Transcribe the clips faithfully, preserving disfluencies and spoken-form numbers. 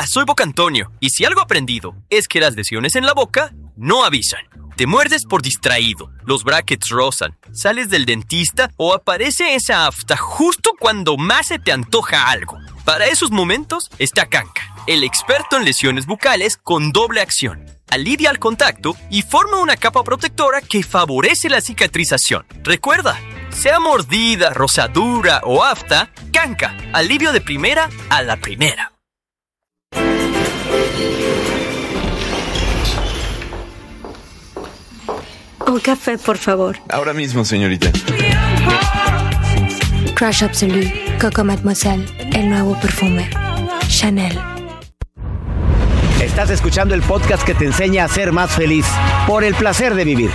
Hola, soy Boca Antonio, y si algo he aprendido es que las lesiones en la boca no avisan. Te muerdes por distraído, los brackets rozan, sales del dentista o aparece esa afta justo cuando más se te antoja algo. Para esos momentos está Kanka, el experto en lesiones bucales con doble acción. Alivia al contacto y forma una capa protectora que favorece la cicatrización. Recuerda, sea mordida, rosadura o afta, Kanka, alivio de primera a la primera. Un café, por favor. Ahora mismo, señorita. Crush Absolu, Coco Mademoiselle, el nuevo perfume. Chanel. Estás escuchando el podcast que te enseña a ser más feliz por el placer de vivir.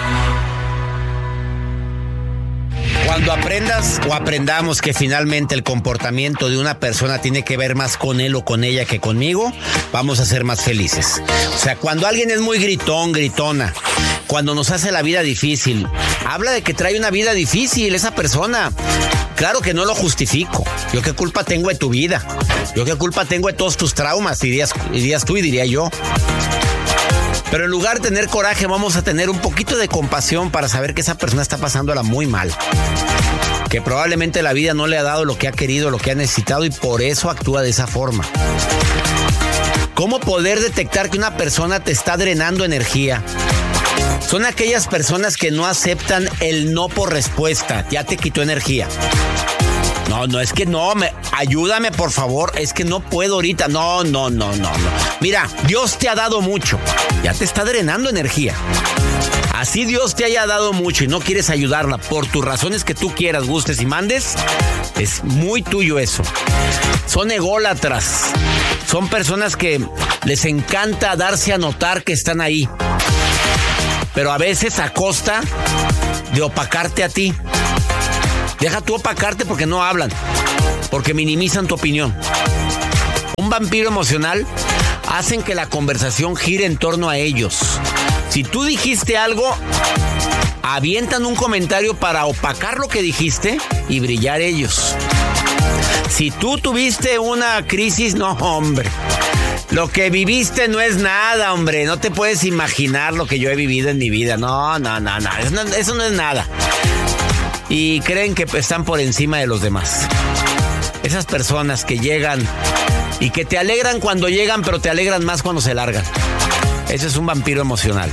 Cuando aprendas o aprendamos que finalmente el comportamiento de una persona tiene que ver más con él o con ella que conmigo, vamos a ser más felices. O sea, cuando alguien es muy gritón, gritona, cuando nos hace la vida difícil, habla de que trae una vida difícil esa persona. Claro que no lo justifico. Yo qué culpa tengo de tu vida. Yo qué culpa tengo de todos tus traumas, dirías, dirías tú y diría yo. Pero en lugar de tener coraje, vamos a tener un poquito de compasión para saber que esa persona está pasándola muy mal. Que probablemente la vida no le ha dado lo que ha querido, lo que ha necesitado y por eso actúa de esa forma. ¿Cómo poder detectar que una persona te está drenando energía? Son aquellas personas que no aceptan el no por respuesta. Ya te quitó energía. No, no, es que no, me, ayúdame por favor, es que no puedo ahorita. No, no, no, no, no. Mira, Dios te ha dado mucho. Ya te está drenando energía. Así Dios te haya dado mucho y no quieres ayudarla por tus razones que tú quieras, gustes y mandes, es muy tuyo eso. Son ególatras. Son personas que les encanta darse a notar que están ahí. Pero a veces a costa de opacarte a ti. Deja tú opacarte porque no hablan, porque minimizan tu opinión. Un vampiro emocional hacen que la conversación gire en torno a ellos. Si tú dijiste algo, avientan un comentario para opacar lo que dijiste y brillar ellos. Si tú tuviste una crisis, no, hombre. Lo que viviste no es nada, hombre. No te puedes imaginar lo que yo he vivido en mi vida. No, no, no, no. Eso no, eso no es nada. Y creen que están por encima de los demás. Esas personas que llegan y que te alegran cuando llegan, pero te alegran más cuando se largan. Ese es un vampiro emocional.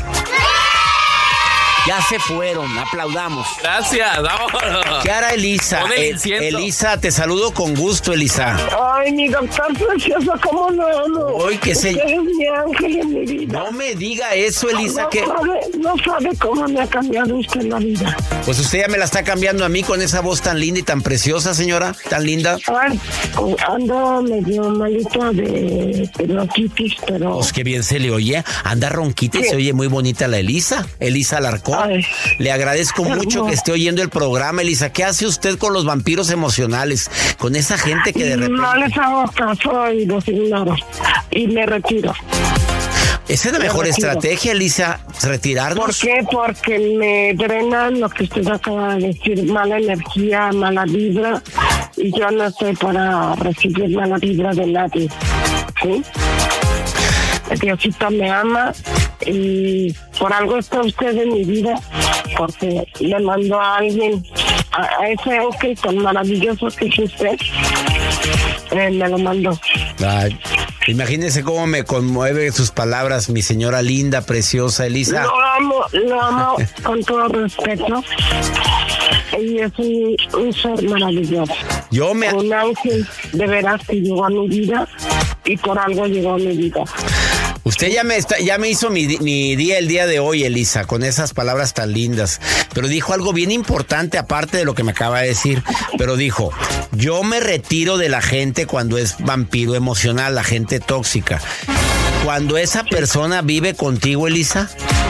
Ya se fueron, aplaudamos. Gracias, vámonos. ¿Qué hará Elisa? El, Elisa, te saludo con gusto, Elisa. Ay, mi doctor precioso, ¿cómo lo amo? Ay, qué sé. Usted es mi ángel en mi vida. No me diga eso, Elisa. No, que sabe, no sabe cómo me ha cambiado usted la vida. Pues usted ya me la está cambiando a mí con esa voz tan linda y tan preciosa, señora. Tan linda. Ay, ando medio malita de bronquitis, pero... Pues qué bien se le oye. Anda ronquita y se oye muy bonita la Elisa. Elisa Alarcón. Ay, le agradezco mucho no. que esté oyendo el programa, Elisa. ¿Qué hace usted con los vampiros emocionales? Con esa gente que de repente... No les hago caso y los ignoro. Y me retiro. Esa es la me mejor retiro. estrategia, Elisa, retirarnos. ¿Por qué? Porque me drenan lo que usted acaba de decir, mala energía, mala vibra. Y yo no estoy para recibir mala vibra de nadie. ¿Sí? Diosito me ama y por algo está usted en mi vida, porque le mandó a alguien, a, a ese ángel tan maravilloso que es usted, eh, me lo mandó. Ay, imagínese cómo me conmueve sus palabras, mi señora linda, preciosa Elisa. Lo amo, lo amo con todo respeto. Y es un, un ser maravilloso. Yo me... Un ángel de veras que llegó a mi vida y por algo llegó a mi vida. Usted ya me está, ya me hizo mi, mi día el día de hoy, Elisa, con esas palabras tan lindas. Pero dijo algo bien importante, aparte de lo que me acaba de decir. Pero dijo, yo me retiro de la gente cuando es vampiro emocional, la gente tóxica. Cuando esa persona vive contigo, Elisa.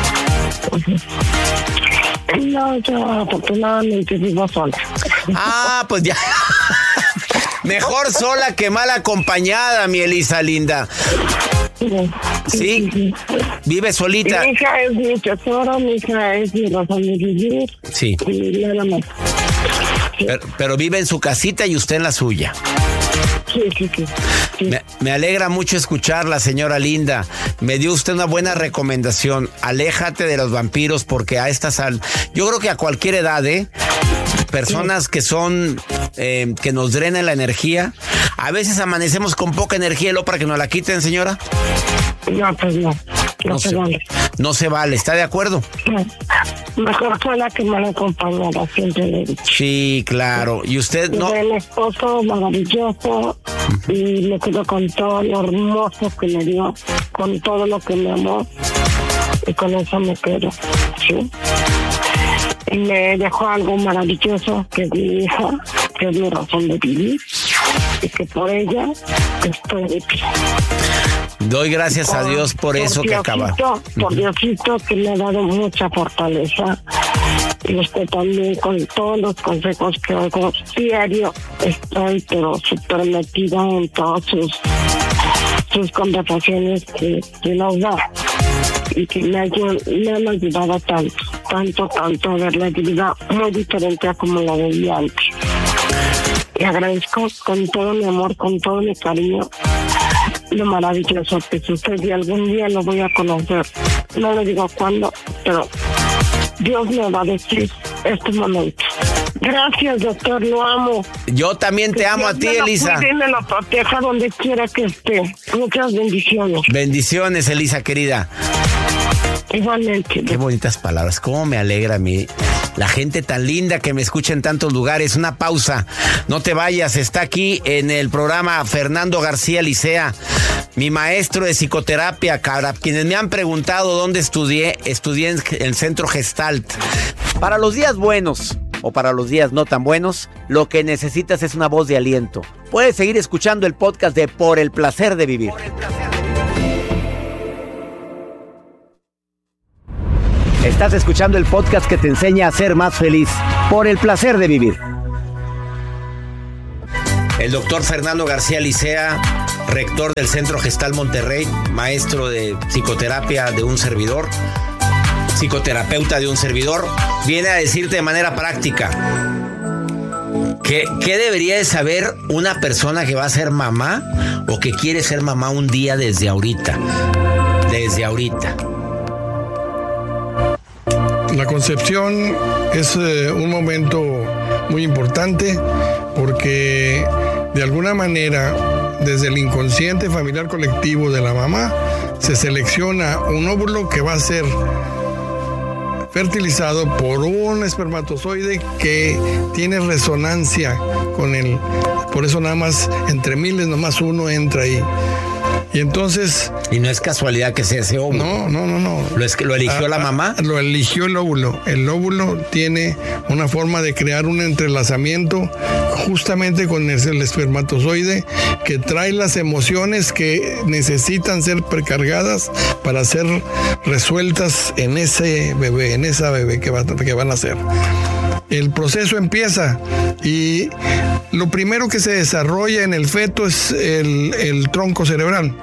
No, yo afortunadamente vivo sola. Ah, pues ya. Mejor sola que mal acompañada, mi Elisa linda. ¿Sí? ¿Vive solita? Mi hija es mi tesoro, mi hija es mi razón de vivir. Sí. Y nada más. Sí. Pero, pero vive en su casita y usted en la suya. Sí, sí, sí. sí. Me, me alegra mucho escucharla, señora linda. Me dio usted una buena recomendación. Aléjate de los vampiros porque a estas al... Yo creo que a cualquier edad, ¿eh? Personas que son, eh, que nos drenan la energía. A veces amanecemos con poca energía, ¿lo para que nos la quiten, señora? No, pues no. No, No se se, vale. no se vale, ¿está de acuerdo? No. Mejor fue la que me la acompañara, siempre le he dicho. Sí, claro. ¿Y usted no? Tuve un esposo maravilloso y me quedo con todo lo hermoso que me dio, con todo lo que me amó y con eso me quedo, ¿sí? Y me dejó algo maravilloso que es mi hija, que es mi razón de vivir y que por ella estoy de pie. Doy gracias Por- a Dios por eso que acaba. Diosito, por Diosito que me ha dado mucha fortaleza. Y usted también con todos los consejos que oigo diario. Estoy pero súper metida en todas sus, sus conversaciones que, que nos da. Y que me, ayu- me han ayudado tanto, tanto, tanto a ver la vida muy diferente a como la veía antes. Y agradezco con todo mi amor, con todo mi cariño, lo maravilloso que sucede y algún día lo voy a conocer. No le digo cuándo, pero Dios me va a decir este momento. Gracias, doctor, lo amo. Yo también te Que amo a Dios ti, me lo Elisa. cuide y me lo proteja donde quiera que esté. Muchas bendiciones. Bendiciones, Elisa, querida. Igualmente. Qué bonitas palabras. Cómo me alegra a mí. La gente tan linda que me escucha en tantos lugares. Una pausa. No te vayas. Está aquí en el programa Fernando García Licea, mi maestro de psicoterapia. Para quienes me han preguntado dónde estudié, estudié en el Centro Gestalt. Para los días buenos o para los días no tan buenos, lo que necesitas es una voz de aliento. Puedes seguir escuchando el podcast de Por el Placer de Vivir. Estás escuchando el podcast que te enseña a ser más feliz. Por el Placer de Vivir. El doctor Fernando García Licea, rector del Centro Gestal Monterrey, maestro de psicoterapia de un servidor, psicoterapeuta de un servidor, viene a decirte de manera práctica que, ¿qué debería de saber una persona que va a ser mamá o que quiere ser mamá un día desde ahorita? Desde ahorita. La concepción es eh, un momento muy importante porque de alguna manera desde el inconsciente familiar colectivo de la mamá se selecciona un óvulo que va a ser fertilizado por un espermatozoide que tiene resonancia con él. Por eso nada más entre miles nomás uno entra ahí. Y entonces... Y no es casualidad que sea ese óvulo. No, no, no, no. ¿Lo, es que lo eligió Ah, la mamá? Lo eligió el óvulo. El óvulo tiene una forma de crear un entrelazamiento justamente con el, el espermatozoide que trae las emociones que necesitan ser precargadas para ser resueltas en ese bebé, en esa bebé que, va, que van a hacer. El proceso empieza y lo primero que se desarrolla en el feto es el, el tronco cerebral,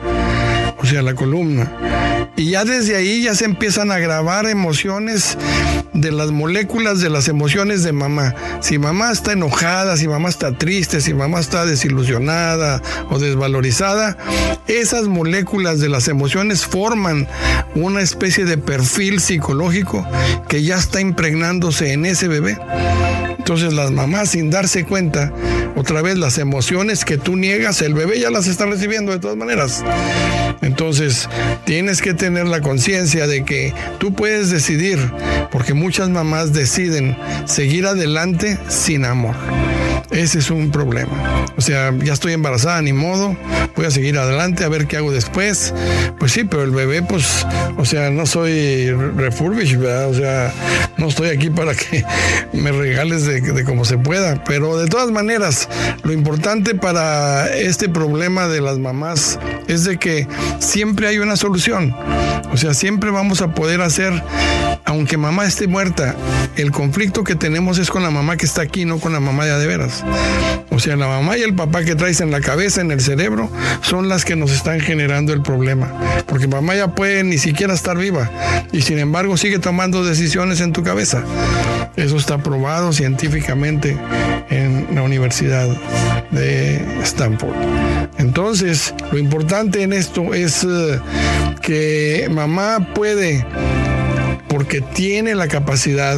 o sea, la columna. Y ya desde ahí ya se empiezan a grabar emociones de las moléculas de las emociones de mamá. Si mamá está enojada, si mamá está triste, si mamá está desilusionada o desvalorizada, esas moléculas de las emociones forman una especie de perfil psicológico que ya está impregnándose en ese bebé. Entonces las mamás, sin darse cuenta, otra vez las emociones que tú niegas, el bebé ya las está recibiendo de todas maneras. Entonces tienes que tener la conciencia de que tú puedes decidir, porque muchas mamás deciden seguir adelante sin amor. Ese es un problema. O sea, ya estoy embarazada, ni modo, voy a seguir adelante a ver qué hago después. Pues sí, pero el bebé, pues, o sea, no soy refurbished, ¿verdad? O sea, no estoy aquí para que me regales de, de como se pueda. Pero de todas maneras, lo importante para este problema de las mamás es de que siempre hay una solución. O sea, siempre vamos a poder hacer, aunque mamá esté muerta, el conflicto que tenemos es con la mamá que está aquí, no con la mamá de a de veras. O sea, la mamá y el papá que traes en la cabeza, en el cerebro, son las que nos están generando el problema. Porque mamá ya puede ni siquiera estar viva y sin embargo sigue tomando decisiones en tu cabeza. Eso está probado científicamente en la Universidad de Stanford. Entonces, lo importante en esto es uh, que mamá puede, porque tiene la capacidad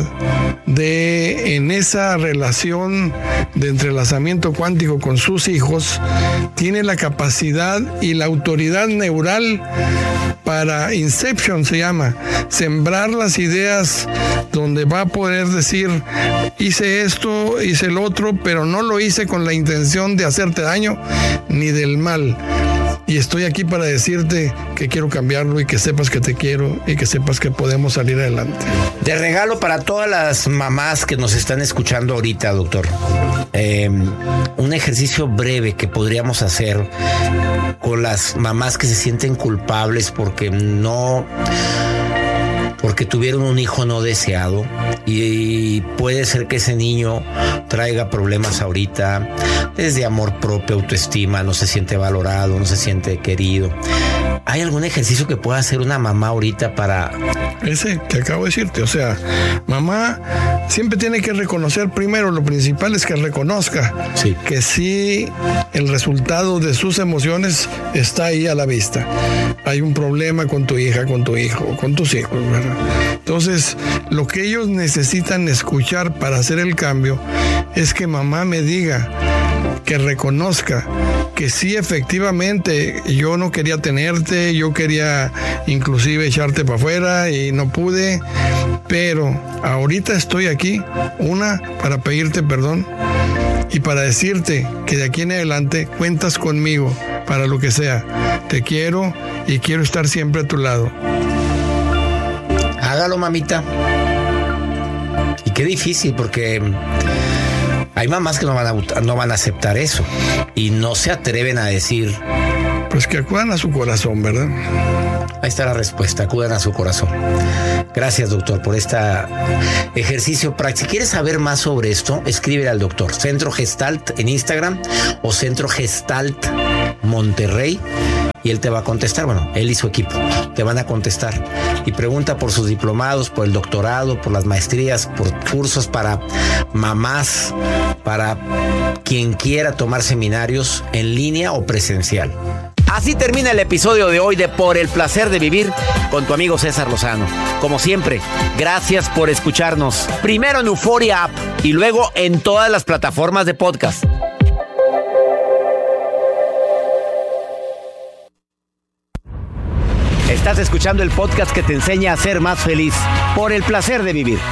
de, en esa relación de entrelazamiento cuántico con sus hijos, tiene la capacidad y la autoridad neural para Inception, se llama, sembrar las ideas donde va a poder decir, hice esto, hice el otro, pero no lo hice con la intención de hacerte daño ni del mal. Y estoy aquí para decirte que quiero cambiarlo y que sepas que te quiero y que sepas que podemos salir adelante. De regalo para todas las mamás que nos están escuchando ahorita, doctor, eh, un ejercicio breve que podríamos hacer con las mamás que se sienten culpables porque no... porque tuvieron un hijo no deseado y puede ser que ese niño traiga problemas ahorita, desde amor propio, autoestima, no se siente valorado, no se siente querido. ¿Hay algún ejercicio que pueda hacer una mamá ahorita para...? Ese que acabo de decirte, o sea, mamá siempre tiene que reconocer primero, lo principal es que reconozca sí. que sí el resultado de sus emociones está ahí a la vista. Hay un problema con tu hija, con tu hijo, con tus hijos, ¿verdad? Entonces, lo que ellos necesitan escuchar para hacer el cambio es que mamá me diga, que reconozca que sí, efectivamente, yo no quería tenerte, yo quería inclusive echarte para afuera y no pude, pero ahorita estoy aquí, una, para pedirte perdón y para decirte que de aquí en adelante cuentas conmigo para lo que sea. Te quiero y quiero estar siempre a tu lado. Hágalo, mamita. Y qué difícil, porque hay mamás que no van a, no van a aceptar eso y no se atreven a decir. Pues que acudan a su corazón, ¿verdad? Ahí está la respuesta, acudan a su corazón. Gracias, doctor, por este ejercicio práctico. Si quieres saber más sobre esto, escríbele al doctor. Centro Gestalt en Instagram o Centro Gestalt Monterrey. Y él te va a contestar, bueno, él y su equipo te van a contestar. Y pregunta por sus diplomados, por el doctorado, por las maestrías, por cursos para mamás, para quien quiera tomar seminarios en línea o presencial. Así termina el episodio de hoy de Por el Placer de Vivir con tu amigo César Lozano. Como siempre, gracias por escucharnos. Primero en Euforia App y luego en todas las plataformas de podcast. Estás escuchando el podcast que te enseña a ser más feliz. Por el Placer de Vivir.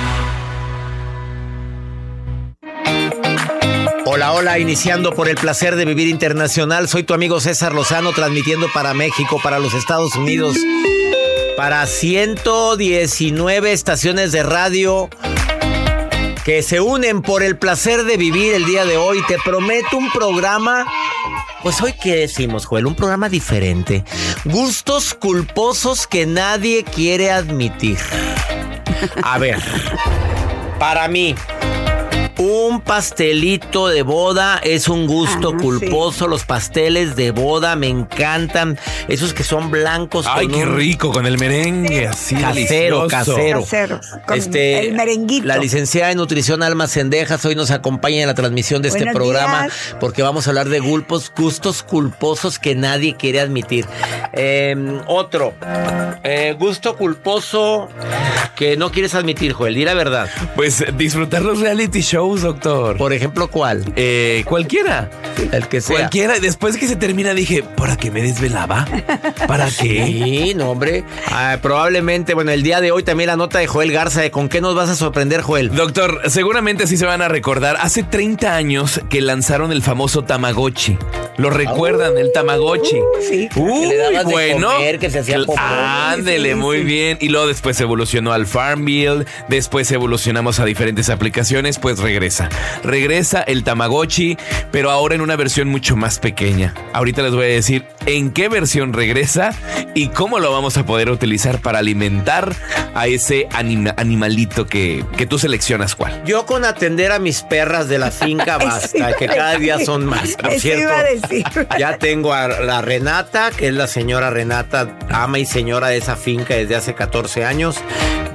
Hola, hola, iniciando Por el Placer de Vivir Internacional. Soy tu amigo César Lozano, transmitiendo para México, para los Estados Unidos, para ciento diecinueve estaciones de radio que se unen por el placer de vivir el día de hoy. Te prometo un programa, pues hoy, ¿qué decimos, Joel? Un programa diferente. Gustos culposos que nadie quiere admitir. A ver, para mí, un pastelito de boda es un gusto ah, culposo. Sí. Los pasteles de boda me encantan. Esos que son blancos. Ay, con qué un... rico, con el merengue así casero, delicioso. Casero, casero. Con este, el merenguito. La licenciada en nutrición Alma Cendejas hoy nos acompaña en la transmisión de Buenos este programa días. Porque vamos a hablar de gulpos, gustos culposos que nadie quiere admitir. Eh, otro, eh, gusto culposo que no quieres admitir, Joel, di la verdad. Pues disfrutar los reality shows, doctor. Por ejemplo, ¿cuál? Eh, cualquiera. El que sea. Cualquiera. Después que se termina dije, ¿para qué me desvelaba? ¿Para qué? Sí, no, hombre. Ah, probablemente, bueno, el día de hoy también la nota de Joel Garza de ¿con qué nos vas a sorprender, Joel? Doctor, seguramente sí se van a recordar. Hace treinta años que lanzaron el famoso Tamagotchi. ¿Lo recuerdan? Uh, el Tamagotchi. Uh, sí. Uy, que le dabas de bueno. comer, que se hacía popó. Ándele, sí, muy sí. bien. Y luego después evolucionó al Farmville. Después evolucionamos a diferentes aplicaciones. Pues regresa. Regresa el Tamagotchi, pero ahora en una versión mucho más pequeña. Ahorita les voy a decir en qué versión regresa y cómo lo vamos a poder utilizar para alimentar a ese anima, animalito que, que tú seleccionas cuál. Yo con atender a mis perras de la finca basta, que cada día son más, ¿no es cierto? Ya tengo a la Renata, que es la señora Renata, ama y señora de esa finca desde hace catorce años.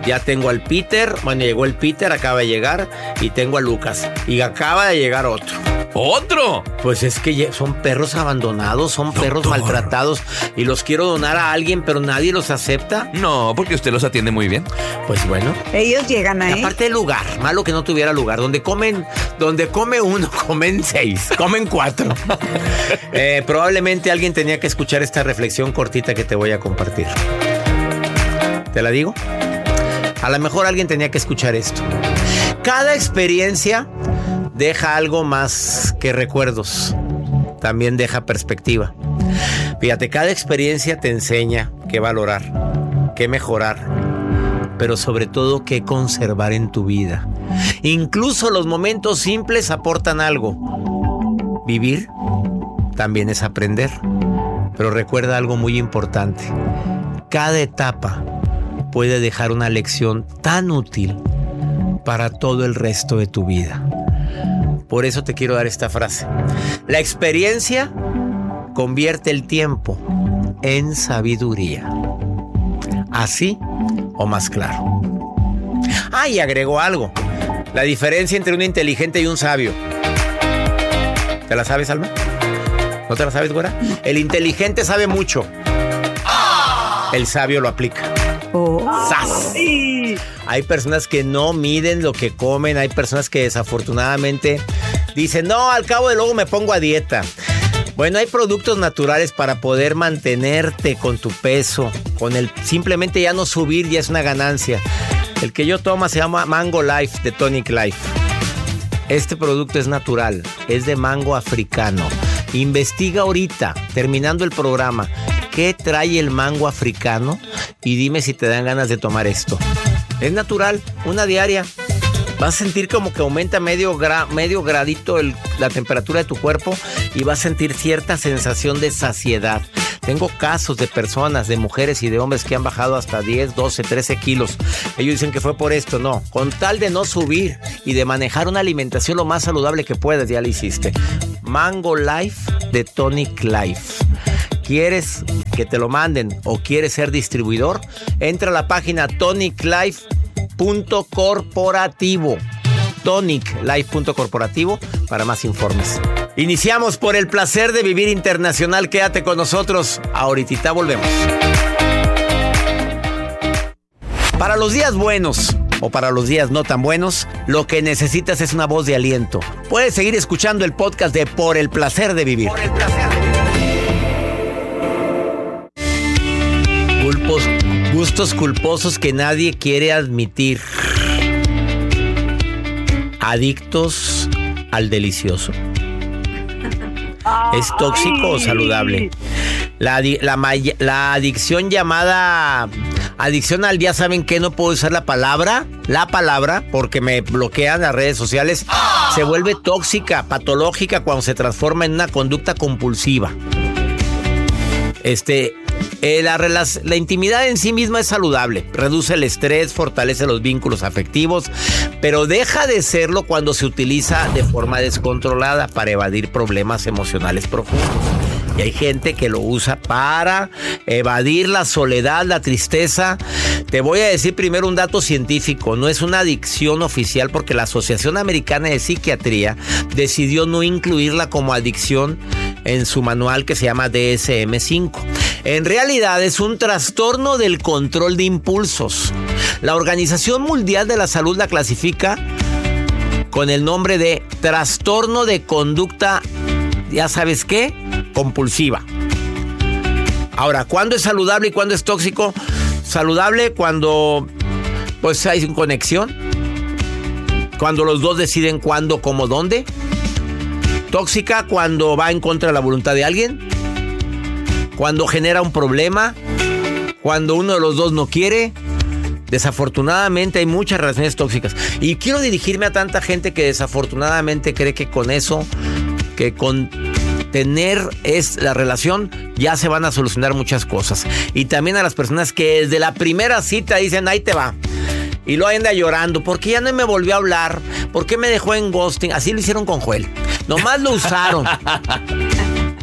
Ya tengo al Peter, bueno, llegó el Peter, acaba de llegar, y tengo a Lucas. Y acaba de llegar otro. ¿Otro? Pues es que son perros abandonados, son Doctor. perros maltratados y los quiero donar a alguien, pero nadie los acepta. No, porque usted los atiende muy bien. Pues bueno. Ellos llegan ahí. Aparte del lugar, malo que no tuviera lugar. Donde comen, donde come uno, comen seis, comen cuatro. eh, probablemente alguien tenía que escuchar esta reflexión cortita que te voy a compartir. ¿Te la digo? A lo mejor alguien tenía que escuchar esto. Cada experiencia deja algo más que recuerdos. También deja perspectiva. Fíjate, cada experiencia te enseña qué valorar, qué mejorar, pero sobre todo qué conservar en tu vida. Incluso los momentos simples aportan algo. Vivir también es aprender. Pero recuerda algo muy importante. Cada etapa puede dejar una lección tan útil para todo el resto de tu vida. Por eso te quiero dar esta frase. La experiencia convierte el tiempo en sabiduría. Así o más claro. Ah, y agregó algo. La diferencia entre un inteligente y un sabio. ¿Te la sabes, Alma? ¿No te la sabes, güera? El inteligente sabe mucho. El sabio lo aplica. Oh. ¡Sas! Hay personas que no miden lo que comen. Hay personas que desafortunadamente dicen, no, al cabo de luego me pongo a dieta. Bueno, hay productos naturales para poder mantenerte con tu peso. Con el simplemente ya no subir ya es una ganancia. El que yo tomo se llama Mango Life de Tonic Life. Este producto es natural, es de mango africano. Investiga ahorita, terminando el programa, qué trae el mango africano y dime si te dan ganas de tomar esto. Es natural, una diaria. Vas a sentir como que aumenta medio, gra, medio gradito el, la temperatura de tu cuerpo y vas a sentir cierta sensación de saciedad. Tengo casos de personas, de mujeres y de hombres que han bajado hasta diez, doce, trece kilos. Ellos dicen que fue por esto. No, con tal de no subir y de manejar una alimentación lo más saludable que puedes, ya lo hiciste. Mango Life de Tonic Life. ¿Quieres que te lo manden o quieres ser distribuidor? Entra a la página tonic life punto corporativo. tonic life punto corporativo para más informes. Iniciamos por el placer de vivir internacional. Quédate con nosotros. Ahorita volvemos. Para los días buenos o para los días no tan buenos, lo que necesitas es una voz de aliento. Puedes seguir escuchando el podcast de Por el placer de vivir. Por el placer de vivir. Culpos, gustos culposos que nadie quiere admitir. Adictos al delicioso. ¿Es tóxico o saludable? La, la, la adicción llamada adicción al día, ¿saben qué? No puedo usar la palabra, la palabra, porque me bloquean las redes sociales. Se vuelve tóxica, patológica cuando se transforma en una conducta compulsiva. Este... Eh, la, la intimidad en sí misma es saludable, reduce el estrés, fortalece los vínculos afectivos, pero deja de serlo cuando se utiliza de forma descontrolada para evadir problemas emocionales profundos. Y hay gente que lo usa para evadir la soledad, la tristeza. Te voy a decir primero un dato científico. No es una adicción oficial porque la Asociación Americana de Psiquiatría decidió no incluirla como adicción en su manual que se llama D S M cinco. En realidad es un trastorno del control de impulsos. La Organización Mundial de la Salud la clasifica con el nombre de trastorno de conducta, ¿ya sabes qué? Compulsiva. Ahora, ¿cuándo es saludable y cuándo es tóxico? Saludable cuando pues hay conexión, cuando los dos deciden cuándo, cómo, dónde. Tóxica cuando va en contra de la voluntad de alguien, cuando genera un problema, cuando uno de los dos no quiere. Desafortunadamente hay muchas relaciones tóxicas. Y quiero dirigirme a tanta gente que desafortunadamente cree que con eso, que con tener es la relación, ya se van a solucionar muchas cosas. Y también a las personas que desde la primera cita dicen, ahí te va. Y lo anda llorando, porque ya no me volvió a hablar, porque me dejó en ghosting. Así lo hicieron con Joel. Nomás lo usaron.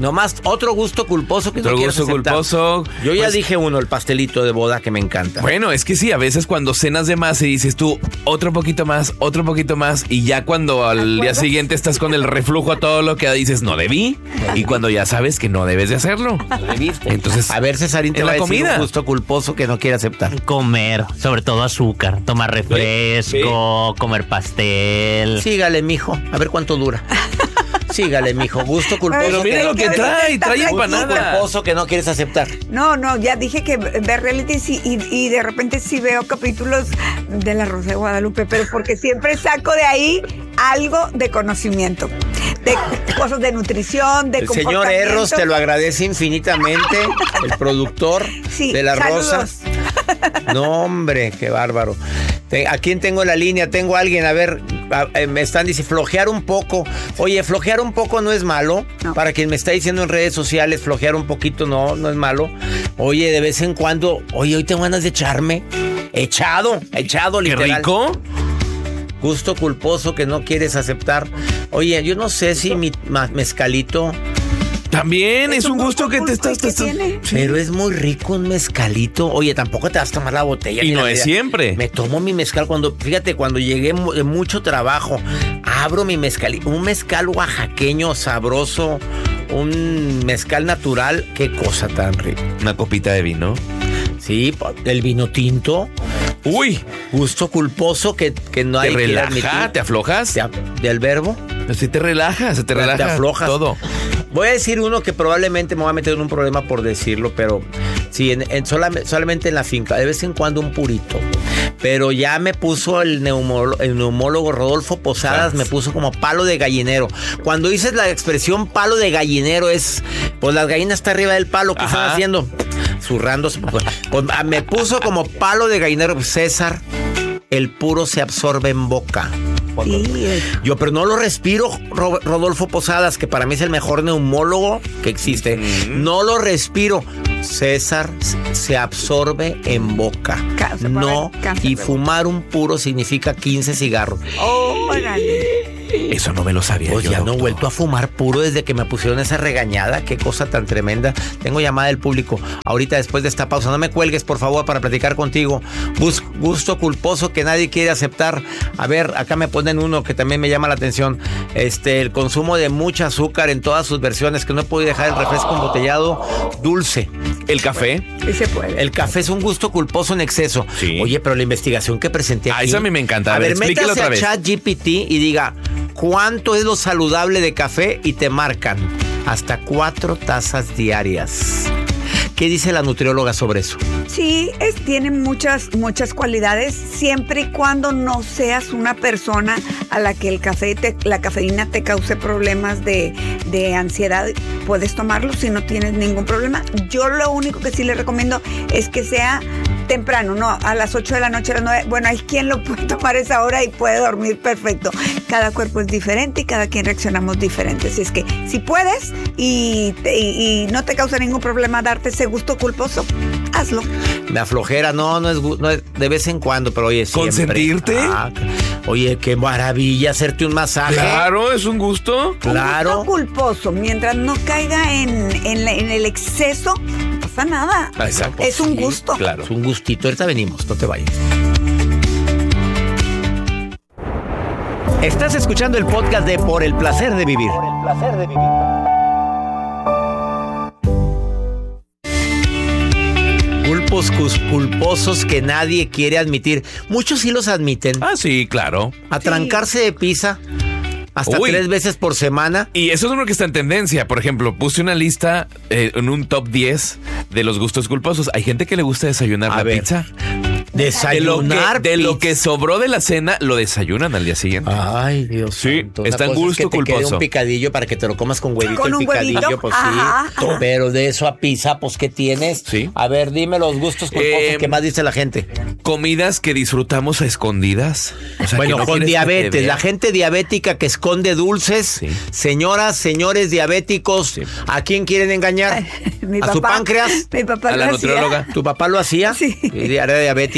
Nomás otro gusto culposo que Otro no quieres gusto aceptar. culposo. Yo ya pues, dije uno, el pastelito de boda que me encanta. Bueno, es que sí, a veces cuando cenas de más y dices tú, otro poquito más, otro poquito más, y ya cuando al día siguiente estás con el reflujo a todo lo que dices, no debí, y cuando ya sabes que no debes de hacerlo. Entonces, a ver, Cesarín, te en va la a decir comida. un gusto culposo que no quiere aceptar. Comer, sobre todo azúcar, tomar refresco, comer pastel. Sígale, mijo, a ver cuánto dura. Sígale, mijo, gusto culposo. Pero mira lo que trae, trae Gusto empanada. culposo que no quieres aceptar. No, no, ya dije que ver reality sí, y, y de repente sí veo capítulos de La Rosa de Guadalupe, pero porque siempre saco de ahí algo de conocimiento, de cosas de nutrición, de El señor comportamiento. Erros te lo agradece infinitamente, el productor Sí, de La Rosa. saludos. No, hombre, qué bárbaro. Te- ¿A quién tengo en la línea? Tengo a alguien, a ver, a- eh, me están diciendo flojear un poco. Oye, flojear un poco no es malo. No. Para quien me está diciendo en redes sociales, flojear un poquito no, no es malo. Oye, de vez en cuando, oye, hoy tengo ganas de echarme. Echado, echado, Qué literal. rico. Gusto culposo que no quieres aceptar. Oye, yo no sé si mi ma- mezcalito... También es un gusto que te estás... te ¿Qué estás- tiene? Pero es muy rico un mezcalito. Oye, tampoco te vas a tomar la botella. Y ni no la es vida. siempre. Me tomo mi mezcal cuando, fíjate, cuando llegué mu- de mucho trabajo, abro mi mezcalito. Un mezcal oaxaqueño sabroso, un mezcal natural. Qué cosa tan rica. Una copita de vino. Sí, po- el vino tinto. Uy, Gusto culposo que, que no te hay que relaja, admitir. te aflojas. ¿De a- ¿Del verbo? Sí te relajas, se te Te- te relaja aflojas. todo. Voy a decir uno que probablemente me va a meter en un problema por decirlo, pero sí, en, en solamente, solamente en la finca, de vez en cuando un purito. Pero ya me puso el, neumólogo, el neumólogo Rodolfo Posadas, me puso como palo de gallinero. Cuando dices la expresión palo de gallinero es, pues las gallinas está arriba del palo, ¿qué Ajá. están haciendo? Zurrándose. Pues, pues, me puso como palo de gallinero. César, el puro se absorbe en boca. Sí, es- Yo, pero no lo respiro, Ro- Rodolfo Posadas, que para mí es el mejor neumólogo que existe. No lo respiro. César se absorbe en boca. Ca- se puede No, haber cáncer y de fumar un puro significa quince cigarros. Órale. Eso no me lo sabía Pues yo, ya no he doctor. vuelto a fumar puro desde que me pusieron esa regañada. Qué cosa tan tremenda. Tengo llamada del público. Ahorita después de esta pausa. No me cuelgues, por favor, para platicar contigo. Bus- gusto culposo que nadie quiere aceptar. A ver, acá me ponen uno que también me llama la atención. Este, el consumo de mucho azúcar en todas sus versiones. Que no puedo dejar el refresco embotellado dulce. El café. Sí se puede. El café es un gusto culposo en exceso. Sí. Oye, pero la investigación que presenté aquí... Ah, eso a mí me encanta. A A ver, ver, explíquelo métase otra a vez. ChatGPT y diga, ¿cuánto es lo saludable de café? Y te marcan hasta cuatro tazas diarias. ¿Qué dice la nutrióloga sobre eso? Sí, es, tiene muchas, muchas cualidades, siempre y cuando no seas una persona a la que el café te- la cafeína te cause problemas de, de ansiedad. Puedes tomarlo si no tienes ningún problema. Yo lo único que sí le recomiendo es que sea temprano, no a las ocho de la noche, a las nueve. Bueno, hay quien lo puede tomar a esa hora y puede dormir perfecto. Cada cuerpo es diferente y cada quien reaccionamos diferente. Así es que si puedes y, te- y- y no te causa ningún problema darte ese gusto culposo, hazlo. Me aflojera, no, no es, gu- no es de vez en cuando, pero oye, siempre. ¿Consentirte? Ah, oye, qué maravilla hacerte un masaje. Claro, es un gusto. Claro. Un gusto culposo, mientras no caiga en, en, la- en el exceso, no pasa nada. Exacto. Es un Sí, gusto. Claro. Es un gustito. Ahorita venimos, no te vayas. Estás escuchando el podcast de Por el placer de vivir. Por el placer de vivir. Culpos cus- culposos que nadie quiere admitir. Muchos sí los admiten. Ah, sí, claro. Atrancarse de pizza hasta Uy. tres veces por semana. Y eso es uno que está en tendencia. Por ejemplo, puse una lista eh, en un top diez de los gustos culposos. Hay gente que le gusta desayunar A la ver. pizza. Desayunar de lo que, de lo pizza. que sobró de la cena, lo desayunan al día siguiente. Ay, Dios Sí, santo. Una está en cosa es gusto que te quede culposo. un picadillo para que te lo comas con huevito. Con el un picadillo, huevito, pues ajá, sí. ajá. Pero de eso a pizza, pues ¿qué tienes? Sí. A ver, dime los gustos culposos Eh, que más dice la gente. Comidas que disfrutamos a escondidas. O sea, Bueno, que no con quieres que te diabetes, vean. la gente diabética que esconde dulces. Sí. Señoras, señores diabéticos, Sí. ¿a quién quieren engañar? Mi ¿A su papá- páncreas? Mi papá A la lo hacía. nutrióloga. ¿Tu papá lo hacía? Sí. Y era diabético.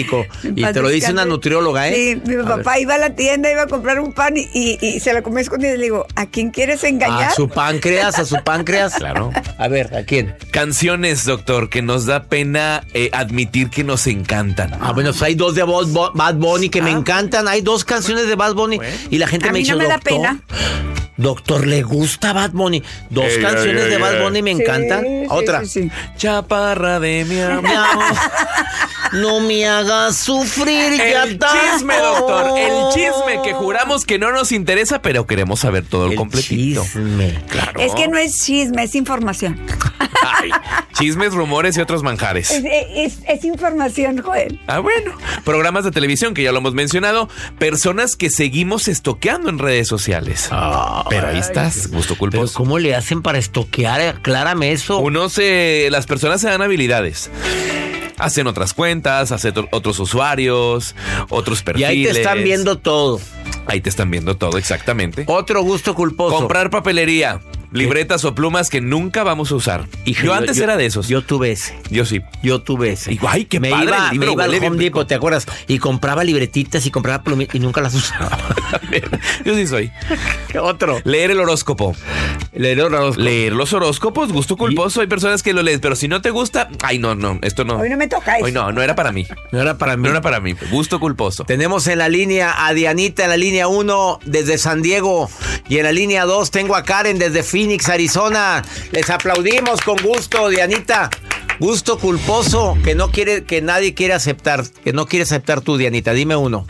México. Y paz te lo dice descanse. una nutrióloga, ¿eh? Sí, mi papá iba a la tienda, iba a comprar un pan y, y, y se lo comió escondido. Y le digo, ¿a quién quieres engañar? A su páncreas, a su páncreas. Claro. A ver, ¿a quién? Canciones, doctor, que nos da pena eh, admitir que nos encantan. Ah, bueno, pues hay dos de Bad Bo- Bad Bunny que me encantan. Hay dos canciones de Bad Bunny. Y la gente A me mí dice, no me da doctor, pena. doctor, ¿le gusta Bad Bunny? Dos Ey, canciones ey, de ey, Bad ey. Bunny me Sí, encantan. sí, Otra. sí, sí. Chaparra de mi amor. Mi amor, no me hagas sufrir ya El tanto. chisme, doctor. El chisme que juramos que no nos interesa, pero queremos saber todo el, El completito. chisme. Claro. Es que no es chisme, es información. Ay, chismes, rumores y otros manjares. Es, es- es información, Joel. Ah, bueno. Programas de televisión, que ya lo hemos mencionado. Personas que seguimos estoqueando en redes sociales. Pero ahí estás, gusto Pero culposo. ¿cómo le hacen para estoquear? Aclárame eso. Uno se... Las personas se dan habilidades. Hacen otras cuentas, hacen otro- otros usuarios, otros Y perfiles. ahí te están viendo todo. Ahí te están viendo todo, exactamente. Otro gusto culposo. Comprar papelería, libretas o plumas que nunca vamos a usar. Hijo, yo antes era de esos. Yo tuve ese. Yo sí. Yo tuve ese. Y, ay, qué me padre iba, el libro, me iba al huele bien Home rico. Depot, ¿te acuerdas? Y compraba libretitas y compraba plumitas y nunca las usaba. Yo sí soy. Otro. Leer el horóscopo. Leer horóscopo. Leer los horóscopos, gusto culposo. Hay personas que lo leen, pero si no te gusta, ay, no, no, esto no. Hoy no me toca eso. Hoy no, no era para mí. No era para mí. No era para mí. Gusto culposo. Tenemos en la línea a Dianita en la línea uno desde San Diego y en la línea dos tengo a Karen desde Phoenix, Arizona. Les aplaudimos con gusto, Dianita. Gusto culposo que no quiere, que nadie quiere aceptar, que no quiere aceptar tú, Dianita. Dime uno.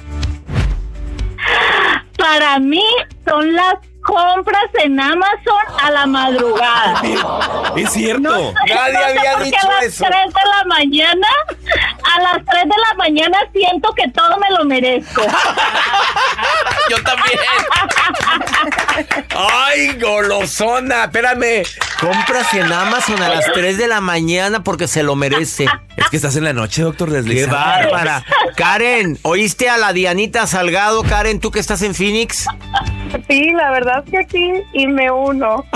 Para mí son las compras en Amazon a la madrugada. Es cierto. No sé, Nadie no sé había por qué dicho a las eso. tres de la mañana, a las tres de la mañana siento que todo me lo merezco. Yo también. ¡Ay, golosona! Espérame. Compras en Amazon a las tres de la mañana porque se lo merece. Es que estás en la noche, doctor ¡Qué deslizado. bárbara! Karen, ¿oíste a la Dianita Salgado? Karen, ¿tú que estás en Phoenix? Sí, la verdad es que aquí y me uno.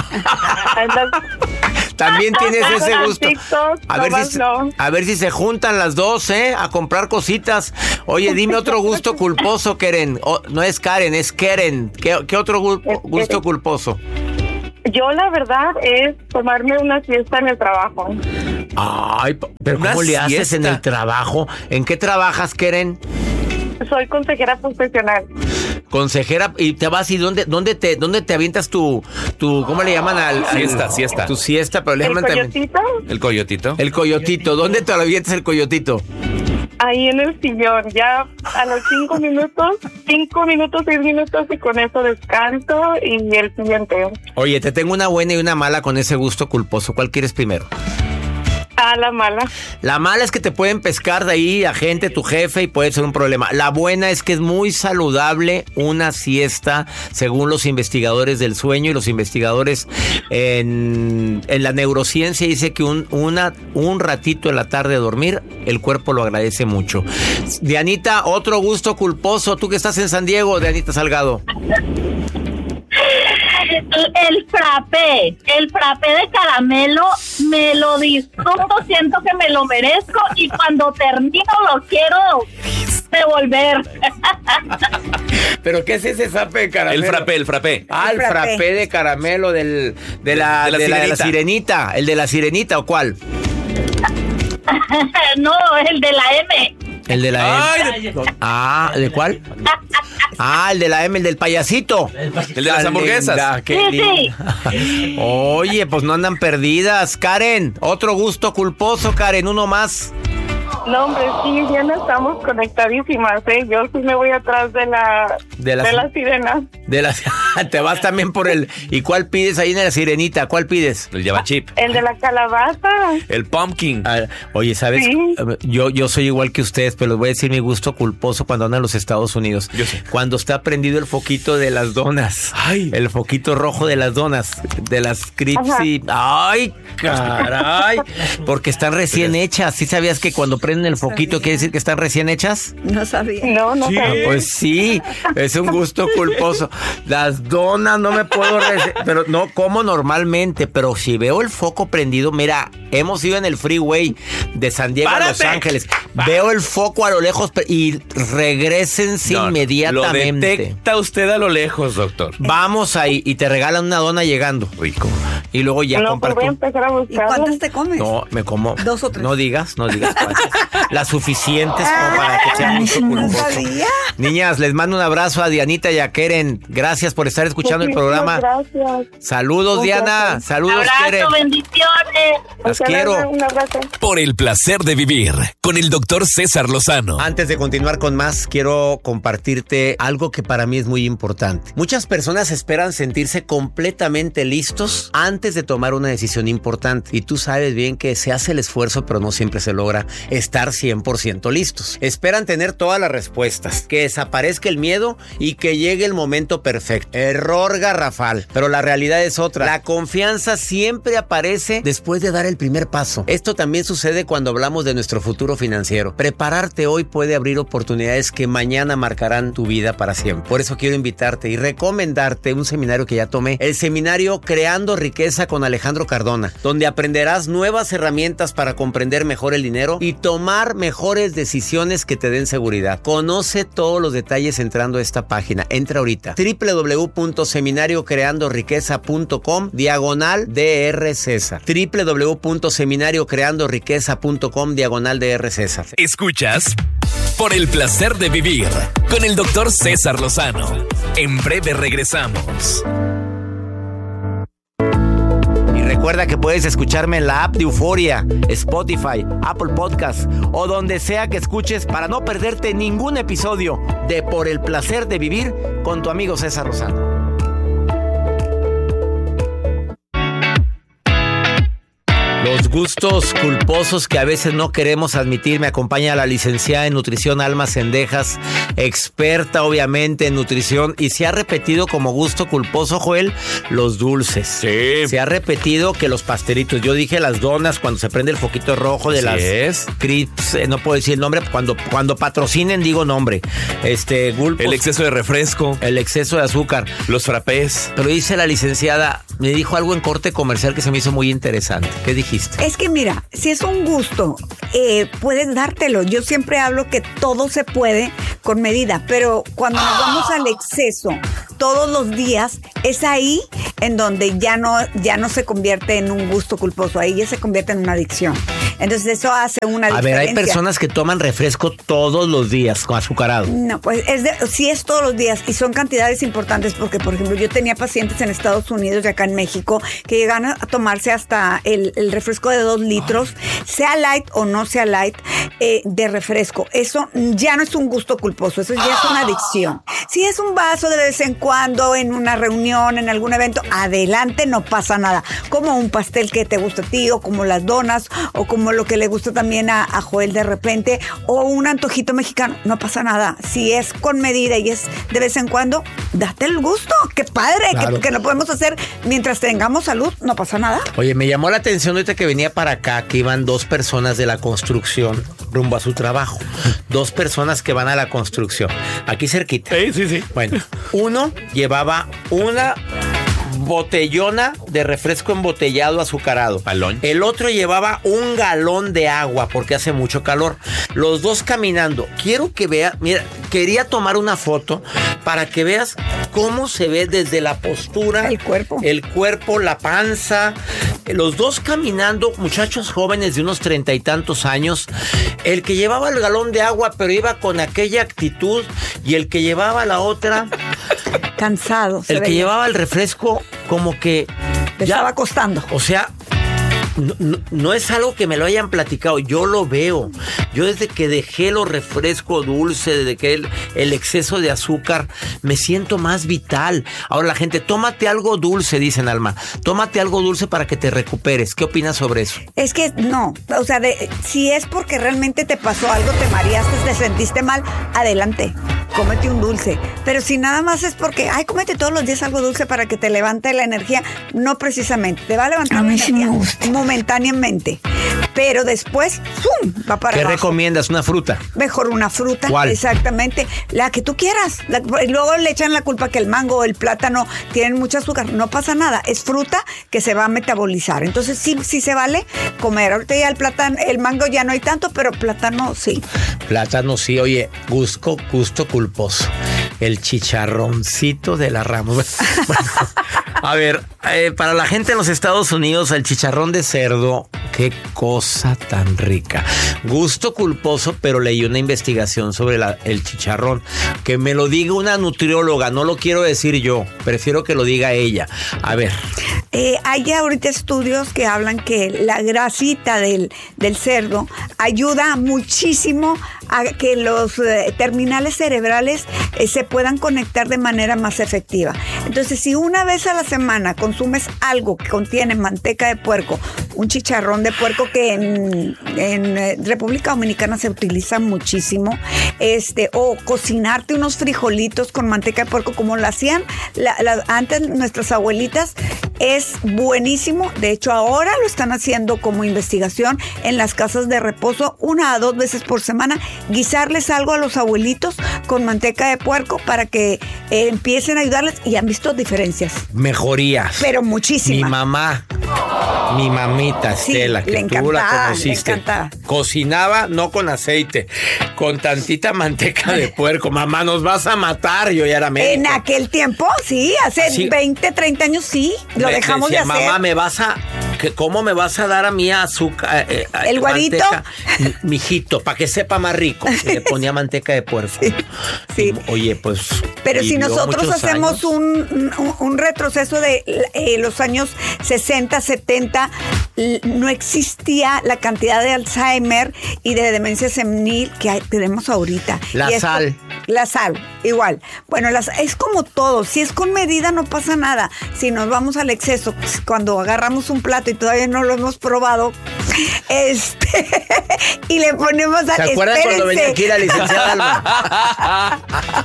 También tienes ese gusto. TikTok, A ver, nomás si, no. a ver si se juntan las dos, ¿eh? A comprar cositas. Oye, dime otro gusto culposo, Karen. O- no es Karen, es Karen. ¿Qué, qué otro gu- Es gusto Karen. culposo? Yo la verdad es tomarme una siesta en el trabajo. Ay, p- pero Una ¿cómo le haces en siesta. el trabajo? ¿En qué trabajas, Karen? Soy consejera profesional. Consejera, y te vas y dónde, dónde te, dónde te avientas tu, tu, ¿cómo le llaman al, al- Siesta, siesta. Tu siesta, pero le El llaman también- coyotito, El coyotito. el coyotito. ¿Dónde te lo avientas el coyotito? ahí en el sillón, ya a los cinco minutos, cinco minutos, seis minutos y con eso descanso y el siguiente. Oye, te tengo una buena y una mala con ese gusto culposo. ¿Cuál quieres primero? A la mala. La mala es que te pueden pescar de ahí a gente, tu jefe, y puede ser un problema. La buena es que es muy saludable una siesta, según los investigadores del sueño y los investigadores en, en la neurociencia dice que un, una, un ratito en la tarde de dormir, el cuerpo lo agradece mucho. Dianita, otro gusto culposo. Tú que estás en San Diego, Dianita Salgado. El, el frappé, el frappé de caramelo, me lo disfruto, siento que me lo merezco y cuando termino lo quiero devolver. ¿Pero qué es ese zape de caramelo? El frappé, el frappé. Ah, el El frappé. frappé de caramelo del, de, la, De la de la- de la sirenita. sirenita. ¿El de la sirenita o cuál? No, el de la M. El de la Ay, M. Ah, ¿de cuál? Ah, el de la M, el del payasito. El de las hamburguesas. Linda, qué Sí, linda. Oye, pues no andan perdidas. Karen, otro gusto culposo, Karen, uno más. No, hombre, sí, ya no estamos conectadísimas, ¿eh? Yo sí me voy atrás de la, De la- de la sirena. De la, te vas también por el... ¿Y cuál pides ahí en la sirenita? ¿Cuál pides? El Java Chip. El de la calabaza. El pumpkin. Ah, oye, ¿sabes? Sí. Yo, yo soy igual que ustedes, pero les voy a decir mi gusto culposo cuando andan en los Estados Unidos. Yo sé. Cuando está prendido el foquito de las donas. Ay. El foquito rojo de las donas. De las Crispy. ¡Ay, caray! Porque están recién hechas. ¿Sí sabías que cuando prenden tienen el foquito, ¿quiere decir que están recién hechas? No sabía. No, no Sí. sabía. Pues sí, es un gusto culposo. Las donas no me puedo... rece- pero no como normalmente, pero si veo el foco prendido, mira, hemos ido en el freeway de San Diego a Los ¡Párate! Ángeles. Veo el foco a lo lejos pe- y regrésense No, inmediatamente. Lo detecta usted a lo lejos, doctor. Vamos ahí y te regalan una dona llegando. Rico. Y luego ya No, pues compras voy a tú. empezar a ¿Y buscarlo. cuántas te comes? No, me como. Dos o tres. No digas, no digas cuántas. Las suficientes como para que sea mucho no culposo. sabía. Niñas, les mando un abrazo a Dianita y a Keren. Gracias por estar escuchando el Muchísimas programa. Gracias. Saludos, Un Diana. placer. Saludos, Keren. Abrazo, bendiciones. Las Hasta quiero. luego, un abrazo. Por el placer de vivir con el doctor César Lozano. Antes de continuar con más, quiero compartirte algo que para mí es muy importante. Muchas personas esperan sentirse completamente listos antes de tomar una decisión importante. Y tú sabes bien que se hace el esfuerzo, pero no siempre se logra estar cien por ciento listos. Esperan tener todas las respuestas, que desaparezca el miedo y que llegue el momento perfecto. Error garrafal. Pero la realidad es otra. La confianza siempre aparece después de dar el primer paso. Esto también sucede cuando hablamos de nuestro futuro financiero. Prepararte hoy puede abrir oportunidades que mañana marcarán tu vida para siempre. Por eso quiero invitarte y recomendarte un seminario que ya tomé. El seminario Creando Riqueza con Alejandro Cardona, donde aprenderás nuevas herramientas para comprender mejor el dinero y tomar mejores decisiones que te den seguridad. Conoce todos los detalles entrando a esta página. Entra ahorita. doble u doble u doble u punto seminario creando riqueza punto com diagonal D R César. doble u doble u doble u punto seminario creando riqueza punto com diagonal D R César. Escuchas Por el placer de vivir con el doctor César Lozano. En breve regresamos. Y recuerda que puedes escucharme en la app de Euforia, Spotify, Apple Podcast o donde sea que escuches para no perderte ningún episodio de Por el placer de vivir con tu amigo César Lozano. Los gustos culposos que a veces no queremos admitir. Me acompaña la licenciada en nutrición Alma Cendejas, experta obviamente en nutrición, y se ha repetido como gusto culposo, Joel, los dulces. Sí. Se ha repetido que los pastelitos, yo dije las donas cuando se prende el foquito rojo de Así las es. Crips, eh, no puedo decir el nombre, cuando, cuando patrocinen digo nombre. Este, gulpos, El exceso de refresco, el exceso de azúcar. los frappés. Pero dice la licenciada, me dijo algo en corte comercial que se me hizo muy interesante. ¿Qué dijiste? Es que mira, si es un gusto, eh, puedes dártelo. Yo siempre hablo que todo se puede con medida, pero cuando nos vamos al exceso todos los días, es ahí en donde ya no, ya no se convierte en un gusto culposo, ahí ya se convierte en una adicción. Entonces eso hace una A diferencia. ver, hay personas que toman refresco todos los días con azucarado. No, pues es de, sí es todos los días y son cantidades importantes porque, por ejemplo, yo tenía pacientes en Estados Unidos y acá en México que llegan a tomarse hasta el, el refresco de dos litros, sea light o no sea light, eh, de refresco. Eso ya no es un gusto culposo, eso ya es una adicción. Si es un vaso de vez en cuando, en una reunión, en algún evento, adelante, no pasa nada. Como un pastel que te gusta a ti, o como las donas, o como lo que le gusta también a, a Joel de repente, o un antojito mexicano, no pasa nada. Si es con medida y es de vez en cuando, date el gusto. ¡Qué padre! Claro. Que, que lo podemos hacer mientras tengamos salud, no pasa nada. Oye, me llamó la atención ahorita que venía para acá, que iban dos personas de la construcción rumbo a su trabajo. Dos personas que van a la construcción. Aquí cerquita. Sí, sí, sí. Bueno, uno llevaba una botellona de refresco embotellado azucarado. Palón. El otro llevaba un galón de agua porque hace mucho calor. Los dos caminando. Quiero que veas, mira, quería tomar una foto para que veas cómo se ve desde la postura. El cuerpo. El cuerpo, la panza. Los dos caminando, muchachos jóvenes de unos treinta y tantos años. El que llevaba el galón de agua, pero iba con aquella actitud. Y el que llevaba la otra... Cansado. se El que veía. llevaba el refresco como que... Te ya- estaba costando. O sea, no, no- no es algo que me lo hayan platicado, yo lo veo. Yo desde que dejé los refrescos dulces, desde que el, el exceso de azúcar, me siento más vital. Ahora la gente, tómate algo dulce, dicen Alma. Tómate algo dulce para que te recuperes. ¿Qué opinas sobre eso? Es que no, o sea, de, si es porque realmente te pasó algo, te mareaste, te sentiste mal, adelante, cómete un dulce. Pero si nada más es porque, ay, cómete todos los días algo dulce para que te levante la energía, no precisamente, te va a levantar A la mí sí energía me gusta. momentáneamente. pero después, ¡pum!, va para ¿Qué abajo. recomiendas? ¿Una fruta? Mejor una fruta. ¿Cuál? Exactamente. La que tú quieras. La- luego le echan la culpa que el mango o el plátano tienen mucho azúcar. No pasa nada. Es fruta que se va a metabolizar. Entonces sí, sí se vale comer. Ahorita ya el plátano, el mango ya no hay tanto, pero plátano sí. Plátano, sí. Oye, gusto, gusto culposo. El chicharroncito de la Ramos. Bueno, a ver, eh, para la gente en los Estados Unidos, el chicharrón de cerdo, qué cosa tan rica. Gusto culposo, pero leí una investigación sobre la- el chicharrón. Que me lo diga una nutrióloga, no lo quiero decir yo. Prefiero que lo diga ella. A ver. Eh, hay ahorita estudios que hablan que la grasita del, del cerdo ayuda muchísimo a que los eh, terminales cerebrales eh, se puedan conectar de manera más efectiva. Entonces, si una vez a la semana consumes algo que contiene manteca de puerco, un chicharrón de puerco que en, en eh, República Dominicana se utiliza muchísimo, este, o cocinarte unos frijolitos con manteca de puerco como lo hacían la- la- antes nuestras abuelitas, es buenísimo. De hecho, ahora lo están haciendo como investigación en las casas de reposo una a dos veces por semana, guisarles algo a los abuelitos con manteca de puerco para que eh, empiecen a ayudarles, y han visto diferencias, Mejorías. pero muchísimas. Mi mamá, mi mamita Sí, Estela, que le tú la encantaba, conociste, le encantaba. cocinaba no con aceite, con tantita manteca de puerco. Mamá, nos vas a matar. Yo ya era médico. En aquel tiempo, sí, hace Sí. veinte, treinta años, sí, lo Me dejamos decía, de hacer. mamá, me vas a... que ¿Cómo me vas a dar a mí azúcar? eh, eh, ¿El guarito? manteca? Mi- Mijito, para que sepa más rico. Y le ponía manteca de puerco. sí. Y, oye, pues... Pero si vivió nosotros muchos hacemos años. un, un, un retroceso de eh, los años sesenta, setenta, l- no existía la cantidad de Alzheimer y de demencia senil que hay- tenemos ahorita. La Y esto- sal. La sal, igual. Bueno, las, es como todo. Si es con medida no pasa nada. Si nos vamos al exceso, pues, cuando agarramos un plato y todavía no lo hemos probado, este, y le ponemos a... ¿Se acuerdan cuando venía espérense. aquí la licenciada Alma?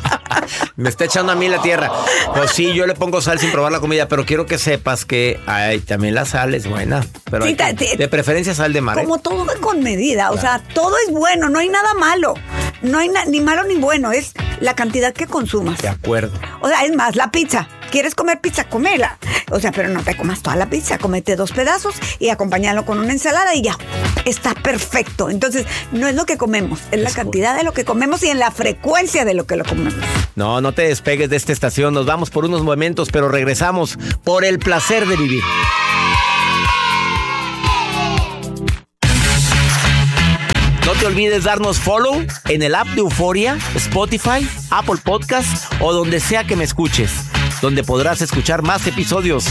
Me está echando a mí la tierra. Pues sí, yo le pongo sal sin probar la comida, pero quiero que sepas que ay, también la sal es buena. Pero Sí, hay que- ta- ti- de preferencia sal de mar. ¿eh? Como todo con medida, o sea, todo es bueno, no hay nada malo. No hay na- ni malo ni bueno, es la cantidad que consumas. De acuerdo. O sea, es más, la pizza. ¿Quieres comer pizza? Comela. O sea, pero no te comas toda la pizza. Comete dos pedazos y acompáñalo con una ensalada y ya. Está perfecto. Entonces, no es lo que comemos, es la cantidad de lo que comemos y en la frecuencia de lo que lo comemos. No, no te despegues de esta estación. Nos vamos por unos momentos, pero regresamos por el placer de vivir. No te olvides darnos follow en el app de Euforia, Spotify, Apple Podcast o donde sea que me escuches, donde podrás escuchar más episodios